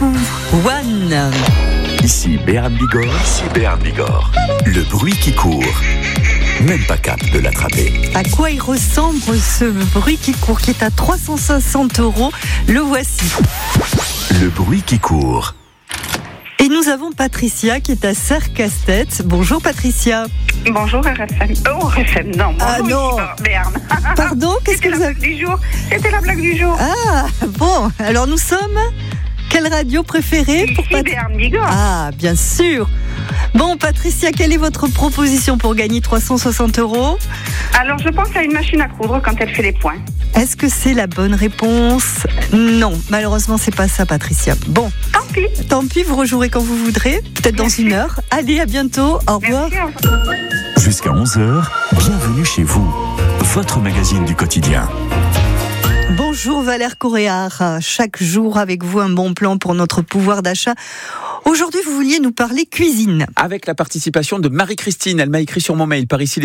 One. Ici Béarn Bigorre. Le bruit qui court. Même pas capable de l'attraper. À quoi il ressemble ce bruit qui court qui est à 360 €? Le voici. Le bruit qui court. Et nous avons Patricia qui est à Serre-Castet. Bonjour Patricia. Bonjour RFM. Oh RFM, non. Bonjour, non. Béarn. Pardon, qu'est-ce que vous avez... C'était la blague du jour. Ah, bon, alors nous sommes... Quelle radio préférée pour Béarn Bigorre. Ah, bien sûr. Bon, Patricia, quelle est votre proposition pour gagner 360 €? Alors, je pense à une machine à coudre quand elle fait les points. Est-ce que c'est la bonne réponse? Non, malheureusement, c'est pas ça, Patricia. Bon, tant pis, vous rejouerez quand vous voudrez, peut-être dans une heure. Allez, à bientôt, au revoir. Jusqu'à 11h, bienvenue chez vous. Votre magazine du quotidien. Bonjour Valère Coréard, chaque jour avec vous un bon plan pour notre pouvoir d'achat. Aujourd'hui, vous vouliez nous parler cuisine. Avec la participation de Marie-Christine, elle m'a écrit sur mon mail par ici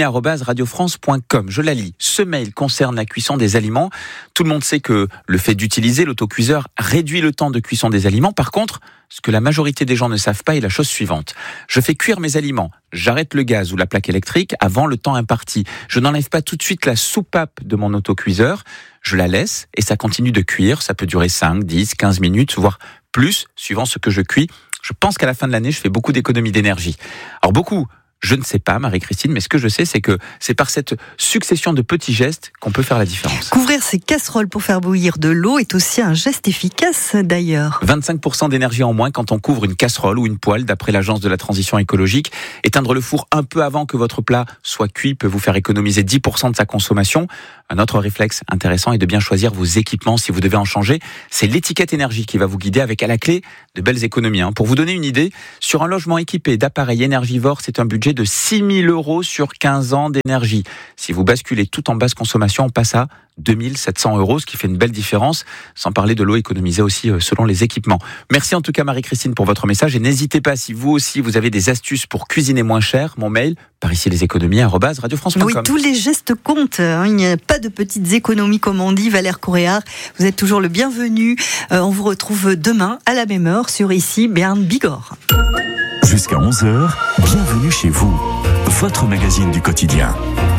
leséconomies@radiofrance.com. Je la lis. Ce mail concerne la cuisson des aliments. Tout le monde sait que le fait d'utiliser l'autocuiseur réduit le temps de cuisson des aliments. Par contre, ce que la majorité des gens ne savent pas est la chose suivante. Je fais cuire mes aliments, j'arrête le gaz ou la plaque électrique avant le temps imparti. Je n'enlève pas tout de suite la soupape de mon autocuiseur. Je la laisse et ça continue de cuire. Ça peut durer 5, 10, 15 minutes, voire plus, suivant ce que je cuis. Je pense qu'à la fin de l'année, je fais beaucoup d'économies d'énergie. Alors beaucoup, je ne sais pas, Marie-Christine, mais ce que je sais, c'est que c'est par cette succession de petits gestes qu'on peut faire la différence. Couvrir ses casseroles pour faire bouillir de l'eau est aussi un geste efficace, d'ailleurs. 25% d'énergie en moins quand on couvre une casserole ou une poêle, d'après l'Agence de la transition écologique. Éteindre le four un peu avant que votre plat soit cuit peut vous faire économiser 10% de sa consommation. Un autre réflexe intéressant est de bien choisir vos équipements si vous devez en changer. C'est l'étiquette énergie qui va vous guider avec à la clé de belles économies. Pour vous donner une idée, sur un logement équipé d'appareils énergivores, c'est un budget de 6 000 € sur 15 ans d'énergie. Si vous basculez tout en basse consommation, on passe à 2 700 €, ce qui fait une belle différence, sans parler de l'eau économisée aussi selon les équipements. Merci en tout cas Marie-Christine pour votre message et n'hésitez pas si vous aussi vous avez des astuces pour cuisiner moins cher, mon mail par ici leséconomies@radiofrance.com. Oui, tous les gestes comptent, il n'y a pas de petites économies comme on dit. Valère Coréard, vous êtes toujours le bienvenu. On vous retrouve demain à la même heure sur ici Béarn Bigorre. Jusqu'à 11h, bienvenue chez vous. Votre magazine du quotidien.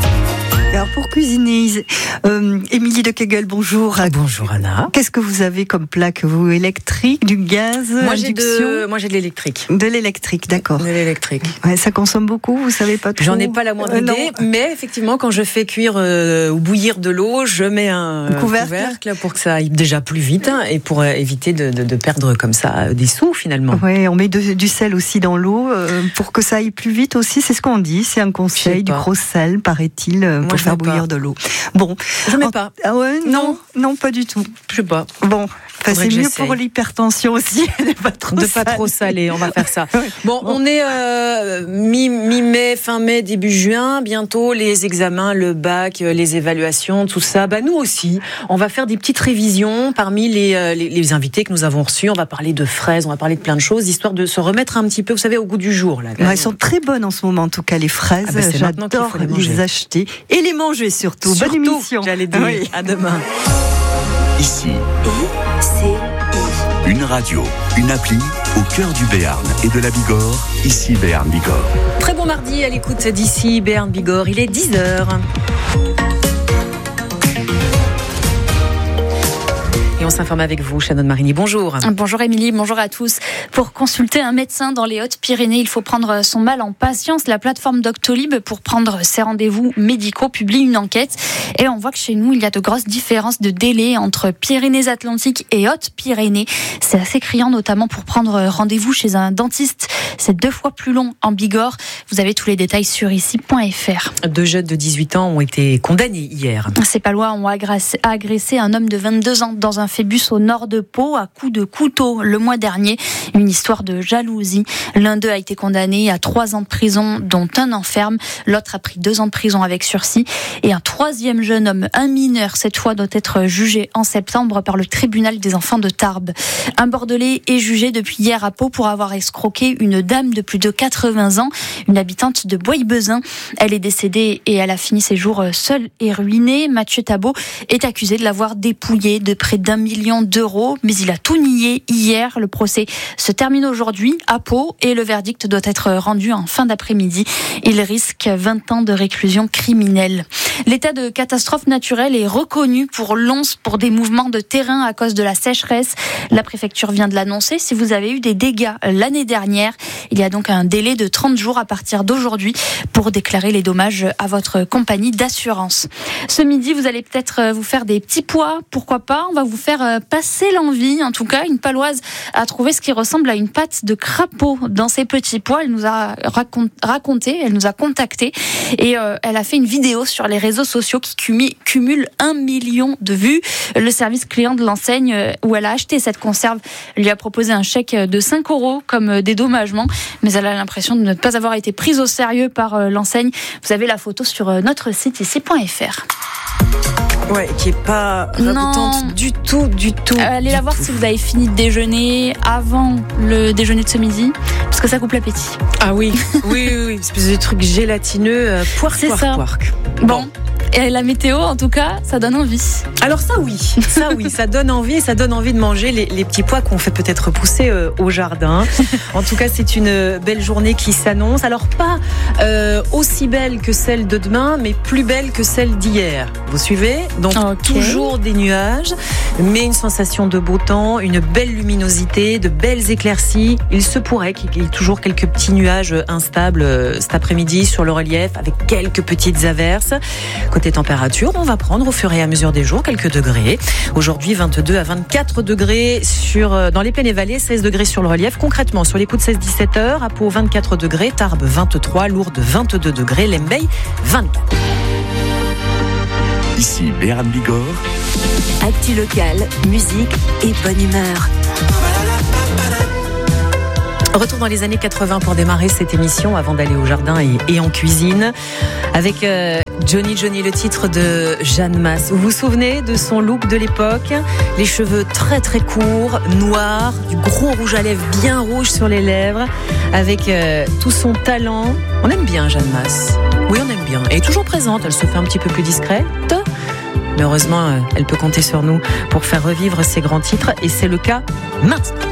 Alors pour cuisiner, Émilie de Kegel, bonjour. Bonjour Anna. Qu'est-ce que vous avez comme plaque, vous? Électrique, du gaz, Moi j'ai induction? de l'électrique. De l'électrique, d'accord. De l'électrique. Ouais, ça consomme beaucoup, vous savez pas trop? J'en ai pas la moindre idée, mais effectivement quand je fais cuire ou bouillir de l'eau, je mets un couvercle pour que ça aille déjà plus vite et pour éviter de perdre comme ça des sous finalement. Oui, on met du sel aussi dans l'eau pour que ça aille plus vite aussi, c'est ce qu'on dit, c'est un conseil, du gros sel paraît-il, pour faire bouillir de l'eau. Bon, je mets pas. Ah ouais, non, pas du tout. Je sais pas. Bon, c'est mieux pour l'hypertension aussi, de pas trop saler, on va faire ça. Bon, on est mi-mai, fin mai, début juin, bientôt les examens, le bac, les évaluations, tout ça. Nous aussi, on va faire des petites révisions parmi les invités que nous avons reçus. On va parler de fraises, on va parler de plein de choses, histoire de se remettre un petit peu, vous savez, au goût du jour. Là. Elles sont très bonnes en ce moment, en tout cas, les fraises. J'adore les acheter et les manger surtout. Bonne émission. J'allais dire. Oui. À demain. Ici, une radio, une appli au cœur du Béarn et de la Bigorre. Ici Béarn Bigorre. Très bon mardi à l'écoute d'ici Béarn Bigorre. Il est 10h. Et on s'informe avec vous, Shannon Marini. Bonjour. Bonjour Émilie, bonjour à tous. Pour consulter un médecin dans les Hautes-Pyrénées, il faut prendre son mal en patience. La plateforme Doctolib, pour prendre ses rendez-vous médicaux, publie une enquête. Et on voit que chez nous, il y a de grosses différences de délai entre Pyrénées-Atlantiques et Hautes-Pyrénées. C'est assez criant, notamment pour prendre rendez-vous chez un dentiste. C'est 2 fois plus long en Bigorre. Vous avez tous les détails sur ici.fr. 2 jeunes de 18 ans ont été condamnés hier. Ces Palois ont agressé un homme de 22 ans dans un phébus au nord de Pau à coups de couteau le mois dernier. Une histoire de jalousie. L'un d'eux a été condamné à 3 ans de prison, dont 1 an ferme. L'autre a pris 2 ans de prison avec sursis. Et un 3e jeune homme, un mineur, cette fois, doit être jugé en septembre par le tribunal des enfants de Tarbes. Un Bordelais est jugé depuis hier à Pau pour avoir escroqué une dame de plus de 80 ans, une habitante de Bois-Bezin. Elle est décédée et elle a fini ses jours seule et ruinée. Mathieu Tabot est accusé de l'avoir dépouillée de près d'1 million d'euros, mais il a tout nié hier. Le procès se termine aujourd'hui à Pau et le verdict doit être rendu en fin d'après-midi. Il risque 20 ans de réclusion criminelle. L'état de catastrophe naturelle est reconnu pour Lons pour des mouvements de terrain à cause de la sécheresse. La préfecture vient de l'annoncer. Si vous avez eu des dégâts l'année dernière, il y a donc un délai de 30 jours à partir d'aujourd'hui pour déclarer les dommages à votre compagnie d'assurance. Ce midi, vous allez peut-être vous faire des petits pois. Pourquoi pas? On va vous faire passer l'envie. En tout cas, une Paloise a trouvé ce qui ressemble à une pâte de crapaud dans ses petits pois. Elle nous a raconté, elle nous a contacté et elle a fait une vidéo sur les réseaux sociaux qui cumule 1 million de vues. Le service client de l'enseigne où elle a acheté cette conserve lui a proposé un chèque de 5 € comme dédommagement, mais elle a l'impression de ne pas avoir été prise au sérieux par l'enseigne. Vous avez la photo sur notre site ici.fr. Ouais, qui est pas ragoûtante du tout. Allez la voir si vous avez fini de déjeuner avant le déjeuner de ce midi, parce que ça coupe l'appétit. Ah oui, oui, espèce de truc gélatineux, poire. Bon. Et la météo, en tout cas, ça donne envie. Alors ça oui, ça donne envie et ça donne envie de manger les petits pois qu'on fait peut-être pousser au jardin. En tout cas, c'est une belle journée qui s'annonce. Alors pas aussi belle que celle de demain, mais plus belle que celle d'hier. Vous suivez? Donc toujours des nuages, mais une sensation de beau temps, une belle luminosité, de belles éclaircies. Il se pourrait qu'il y ait toujours quelques petits nuages instables cet après-midi sur le relief, avec quelques petites averses. Côté température, on va prendre au fur et à mesure des jours quelques degrés. Aujourd'hui, 22 à 24 degrés dans les plaines et vallées, 16 degrés sur le relief. Concrètement, sur les coups de 16-17 heures, à Pau, 24 degrés, Tarbes, 23, Lourdes, 22 degrés, Lembeil, 24. Ici Béran Bigorre. Actu local, musique et bonne humeur. Retour dans les années 80 pour démarrer cette émission avant d'aller au jardin et en cuisine avec Johnny, le titre de Jeanne Masse. Vous vous souvenez de son look de l'époque? Les cheveux très très courts, noirs, du gros rouge à lèvres bien rouge sur les lèvres, avec tout son talent. On aime bien Jeanne Masse. Oui, on aime bien. Elle est toujours présente, elle se fait un petit peu plus discrète. Mais heureusement, elle peut compter sur nous pour faire revivre ses grands titres et c'est le cas maintenant.